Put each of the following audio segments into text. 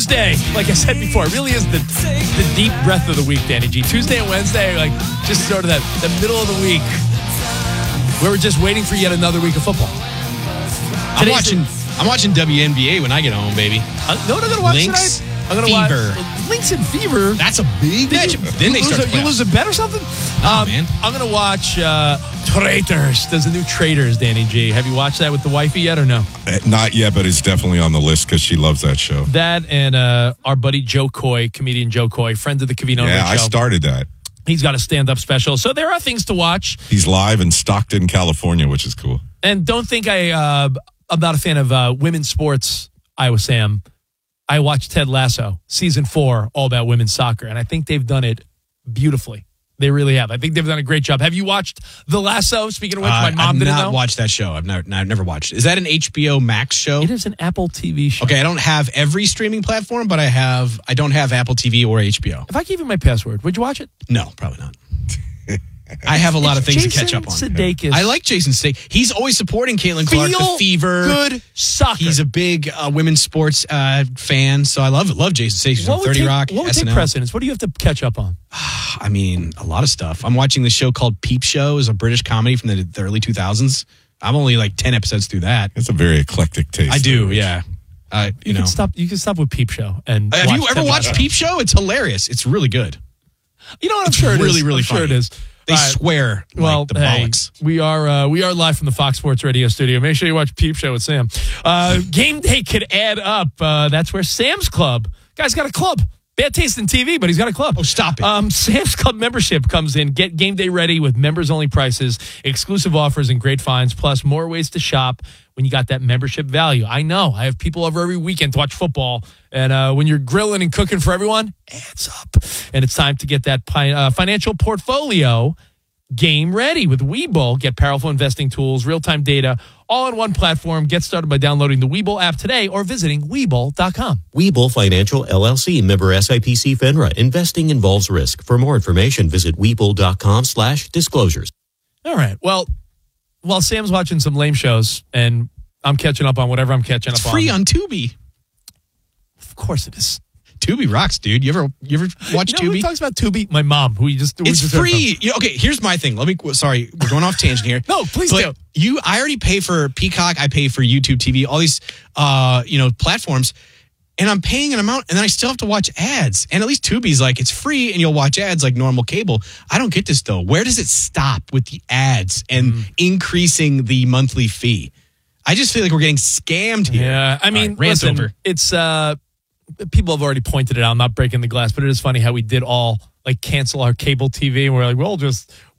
Tuesday, like I said before, it really is the deep breath of the week, Danny G. Tuesday and Wednesday are like just sort of the middle of the week where we're just waiting for yet another week of football. I'm watching WNBA when I get home, baby. No, I'm going to watch Lynx tonight. I'm going to watch Lynx and Fever. That's a big matchup. Then they start You lose a bet or something? Man. I'm going to watch Traitors. There's a new Traitors, Danny G. Have you watched that with the wifey yet or no? Not yet, but it's definitely on the list because she loves that show. That and our buddy Joe Coy, comedian Joe Coy, friend of the Covino Show. Yeah, I started that. He's got a stand-up special. So there are things to watch. He's live in Stockton, California, which is cool. And don't think I'm not a fan of women's sports, Iowa Sam. I watched Ted Lasso, season 4, all about women's soccer, and I think they've done it beautifully. They really have. I think they've done a great job. Have you watched The Lasso? Speaking of which, my mom didn't know. I've not watched that show. I've never watched it. Is that an HBO Max show? It is an Apple TV show. Okay, I don't have every streaming platform, but I don't have Apple TV or HBO. If I gave you my password, would you watch it? No, probably not. I have a lot of things to catch up on. Sudeikis. I like Jason Sudeikis. He's always supporting Caitlin Clark, the Fever. Good soccer. He's a big women's sports fan, so I love Jason Sudeikis on 30 Rock, What would SNL. take precedence? What do you have to catch up on? I mean, a lot of stuff. I'm watching this show called Peep Show. It's a British comedy from the early 2000s. I'm only like 10 episodes through that. It's a very eclectic taste. I do, yeah. You know. You can stop with Peep Show. And have you ever watched Peep Show? It's hilarious. It's really good. You know what? I'm sure it is. Really, really funny. Sure it is. They swear like the bollocks. We are live from the Fox Sports Radio studio. Make sure you watch Peep Show with Sam. Game day could add up. That's where Sam's Club. Guy's got a club. Bad taste in TV, but he's got a club. Oh, stop it. Sam's Club membership comes in. Get game day ready with members-only prices, exclusive offers, and great finds, plus more ways to shop when you got that membership value. I know. I have people over every weekend to watch football, and when you're grilling and cooking for everyone, adds up. And it's time to get that financial portfolio game ready with Webull. Get powerful investing tools, real-time data, all in one platform. Get started by downloading the Webull app today or visiting Webull.com. Webull Financial LLC, member SIPC FINRA. Investing involves risk. For more information, visit Webull.com/disclosures. All right. Well, while Sam's watching some lame shows and I'm catching up on whatever I'm catching up on. It's free on Tubi. Of course it is. Tubi rocks, dude. You ever watch Tubi? Who talks about Tubi? My mom, who it's free. Okay, here's my thing. Sorry, we're going off tangent here. No, please do. I already pay for Peacock. I pay for YouTube TV. All these, platforms, and I'm paying an amount, and then I still have to watch ads. And at least Tubi's like it's free, and you'll watch ads like normal cable. I don't get this though. Where does it stop with the ads and increasing the monthly fee? I just feel like we're getting scammed here. Yeah, I mean, listen, over. It's people have already pointed it out. I'm not breaking the glass, but it is funny how we did all like cancel our cable TV, and we're like, we'll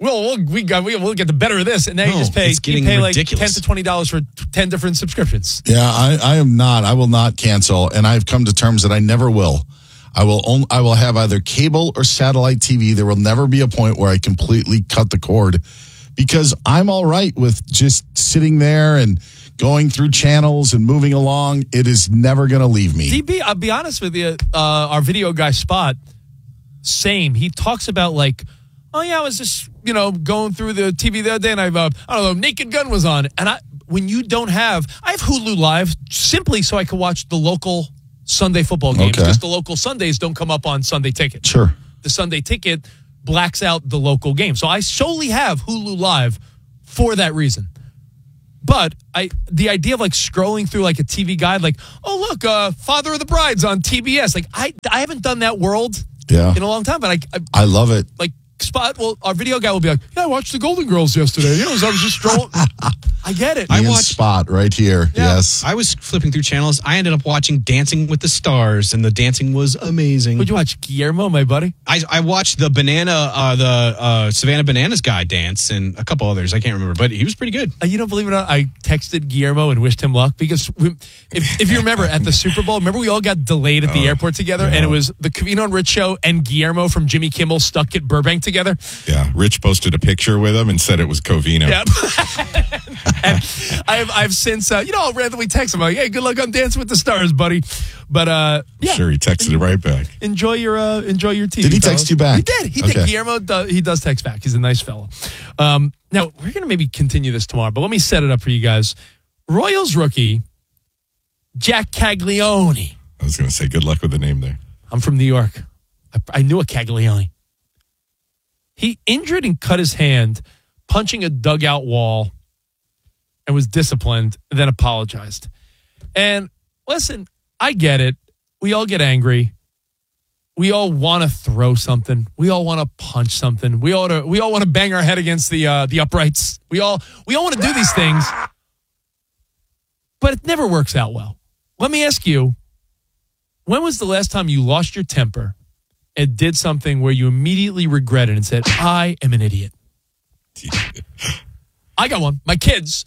get the better of this, and now you just pay like $10 to $20 for 10 different subscriptions. Yeah, I am not. I will not cancel, and I've come to terms that I never will. I will have either cable or satellite TV. There will never be a point where I completely cut the cord, because I'm all right with just sitting there and going through channels and moving along. It is never going to leave me. DB, I'll be honest with you, our video guy Spot, same. He talks about like, oh yeah, I was just, going through the TV the other day and I don't know, Naked Gun was on. And I have Hulu Live simply so I can watch the local Sunday football games, because the local Sundays don't come up on Sunday Ticket. Sure. The Sunday Ticket blacks out the local game. So I solely have Hulu Live for that reason. But the idea of like scrolling through like a TV guide, like, oh look, Father of the Bride's on TBS. Like I haven't done that world in a long time, but I love it. Like Spot, well, our video guy will be like, yeah, I watched the Golden Girls yesterday. I was just scrolling. I get it. I watched Spot right here. Yeah, yes. I was flipping through channels. I ended up watching Dancing with the Stars, and the dancing was amazing. Would you watch Guillermo, my buddy? I watched the Savannah Bananas guy dance, and a couple others. I can't remember, but he was pretty good. You don't believe it or not, I texted Guillermo and wished him luck, because if you remember at the Super Bowl, remember we all got delayed at the airport together, and it was the Covino and Rich show and Guillermo from Jimmy Kimmel stuck at Burbank together. Yeah, Rich posted a picture with him and said it was Covino. Yep. And I've since, I'll randomly text him, like, hey, good luck on Dancing with the Stars, buddy. But, Sure, he texted it right back. Enjoy your TV. Did he text you back? He did. Guillermo, he does text back. He's a nice fellow. Now, we're going to maybe continue this tomorrow, but let me set it up for you guys. Royals rookie, Jack Caglione. I was going to say good luck with the name there. I'm from New York. I knew a Caglione. He injured and cut his hand punching a dugout wall and was disciplined, and then apologized. And listen, I get it. We all get angry. We all want to throw something. We all want to punch something. We all want to bang our head against the uprights. We all want to do these things, but it never works out well. Let me ask you, when was the last time you lost your temper and did something where you immediately regretted and said, I am an idiot? I got one. My kids,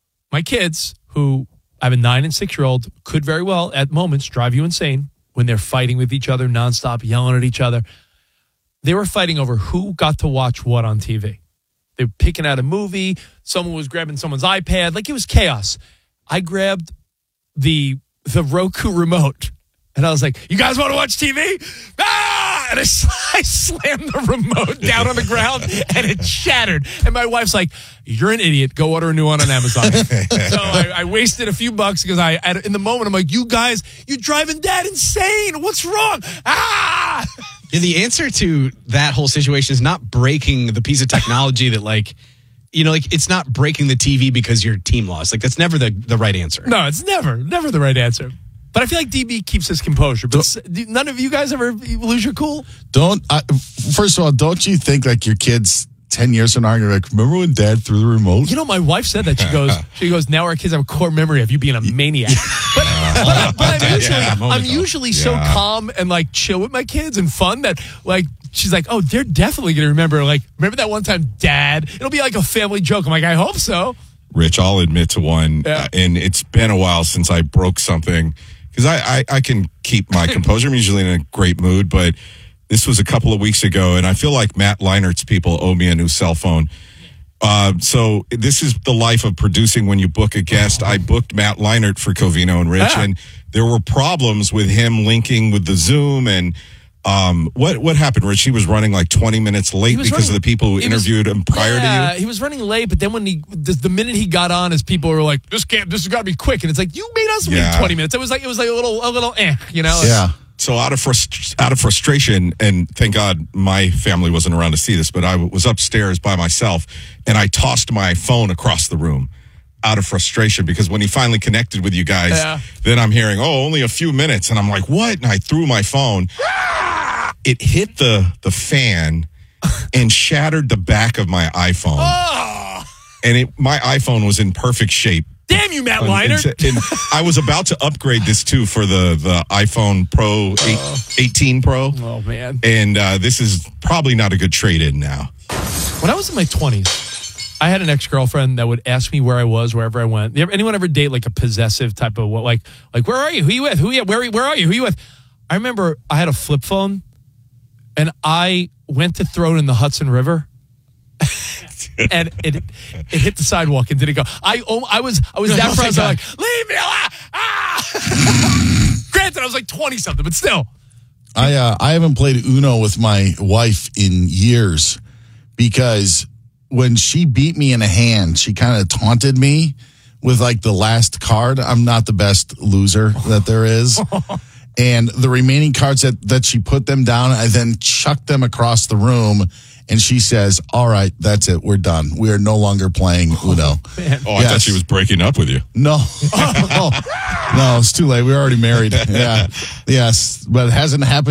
who I have a 9 and 6-year-old, could very well at moments drive you insane when they're fighting with each other nonstop, yelling at each other. They were fighting over who got to watch what on TV. They were picking out a movie. Someone was grabbing someone's iPad. Like, it was chaos. I grabbed the Roku remote, and I was like, you guys want to watch TV? Ah! And I slammed the remote down on the ground, and it shattered. And my wife's like, you're an idiot. Go order a new one on Amazon. So I wasted a few bucks because in the moment, I'm like, you guys, you're driving Dad insane. What's wrong? Ah! Yeah, the answer to that whole situation is not breaking the piece of technology that, like, you know, like, it's not breaking the TV because your team lost. Like, that's never the right answer. No, it's never the right answer. But I feel like DB keeps his composure. But none of you guys ever lose your cool? First of all, don't you think like your kids 10 years from now are gonna be like, remember when Dad threw the remote? You know, my wife said that. She goes, now our kids have a core memory of you being a maniac. But I'm usually so calm and like chill with my kids and fun that like she's like, oh, they're definitely gonna remember. Like, remember that one time, Dad? It'll be like a family joke. I'm like, I hope so. Rich, I'll admit to one, and it's been a while since I broke something. Because I can keep my composure. I'm usually in a great mood, but this was a couple of weeks ago, and I feel like Matt Leinert's people owe me a new cell phone. So this is the life of producing when you book a guest. I booked Matt Leinart for Covino and Rich, and there were problems with him linking with the Zoom. And what happened, Rich? He was running like 20 minutes late because of the people who interviewed him prior to you? He was running late, but then when the minute he got on, his people were like, this has got to be quick. And it's like, you made us wait 20 minutes. It was like a little you know? Yeah. So out of frustration, and thank God my family wasn't around to see this, but I was upstairs by myself, and I tossed my phone across the room out of frustration, because when he finally connected with you guys, then I'm hearing, only a few minutes, and I'm like, what? And I threw my phone. It hit the fan and shattered the back of my iPhone. And my iPhone was in perfect shape. Damn you, Matt Leinart. And I was about to upgrade this, too, for the iPhone Pro 18 Pro. Oh, man. And this is probably not a good trade-in now. When I was in my 20s, I had an ex-girlfriend that would ask me where I was, wherever I went. Anyone ever date like a possessive type of, like where are you? Who are you with? Where are you? Who are you with? I remember I had a flip phone, and I went to throw it in the Hudson River. And it hit the sidewalk and didn't go. I was that friend. I was like, leave me alone. Granted, I was like 20 something, but still. I haven't played Uno with my wife in years, because when she beat me in a hand, she kind of taunted me with like the last card. I'm not the best loser that there is. And the remaining cards that she put them down, I then chucked them across the room. And she says, all right, that's it. We're done. We are no longer playing Uno. I thought she was breaking up with you. No. No, it's too late. We're already married. Yeah. Yes. But it hasn't happened